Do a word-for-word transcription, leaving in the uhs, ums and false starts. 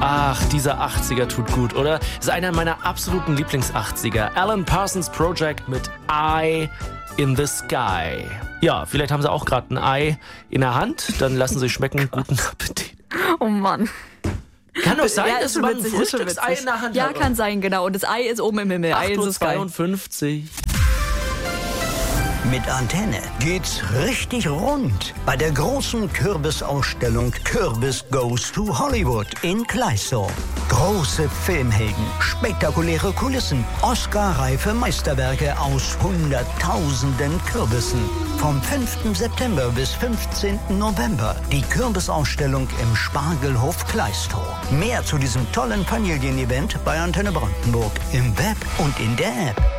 Ach, dieser achtziger tut gut, oder? Das ist einer meiner absoluten Lieblings-achtziger. Alan Parsons Project mit Eye in the Sky. Ja, vielleicht haben Sie auch gerade ein Ei in der Hand. Dann lassen Sie schmecken. Guten Appetit. Oh Mann. Kann doch sein, Ja, dass ist man ein witzig, ist schon Frühstücksei witzig. in der Hand Ja, hat. kann sein, genau. Und das Ei ist oben im Himmel. Eye in the Sky. acht Uhr zweiundfünfzig. Mit Antenne geht's richtig rund bei der großen Kürbisausstellung Kürbis Goes to Hollywood in Gleisow. Große Filmhelden, spektakuläre Kulissen, Oscar-reife Meisterwerke aus Hunderttausenden Kürbissen. Vom fünften September bis fünfzehnten November die Kürbisausstellung im Spargelhof Gleistow. Mehr zu diesem tollen Familienevent bei Antenne Brandenburg im Web und in der App.